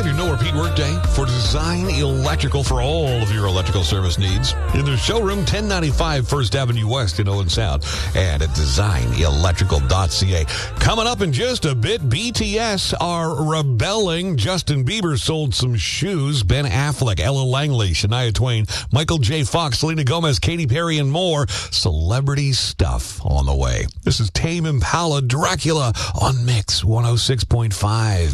have your no repeat workday for Design Electrical for all of your electrical service needs in their showroom, 1095 First Avenue West in Owen Sound, and at designelectrical.ca. Coming up in just a bit, BTS are rebelling. Justin Bieber sold some shoes. Ben Affleck, Ella Langley, Shania Twain, Michael J. Fox, Selena Gomez, Katy Perry, and more. Celebrity stuff on the way. This is Tame Impala, Dracula on Mix 106.5.